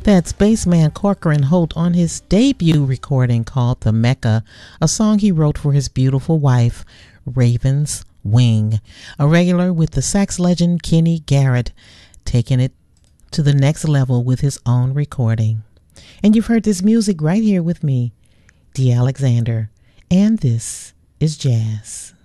That's bassman Corcoran Holt on his debut recording called The Mecca, a song he wrote for his beautiful wife, Raven's Wing, a regular with the sax legend Kenny Garrett, taking it to the next level with his own recording. And you've heard this music right here with me, Dee Alexander, and this is jazz.